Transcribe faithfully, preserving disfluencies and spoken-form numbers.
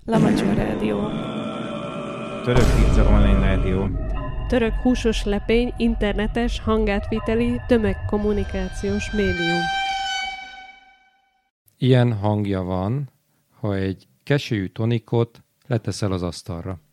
Lamacsa Rádió. Török pizza online rádió. Török húsos lepény internetes hangátviteli tömegkommunikációs médium. Ilyen hangja van, ha egy keselyű tonikot leteszel az asztalra.